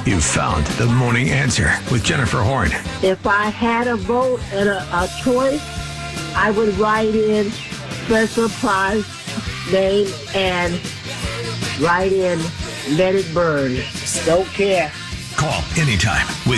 You've found the morning answer with Jennifer Horn. If I had a vote and a choice, I would write in special prize name and write in let it burn. Don't care. Call anytime with